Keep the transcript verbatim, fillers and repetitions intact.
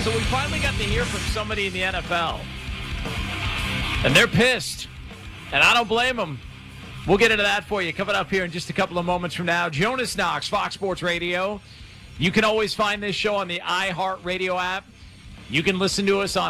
So we finally got to hear from somebody in the N F L. And they're pissed. And I don't blame them. We'll get into that for you coming up here in just a couple of moments from now. Jonas Knox, Fox Sports Radio. You can always find this show on the iHeartRadio app. You can listen to us on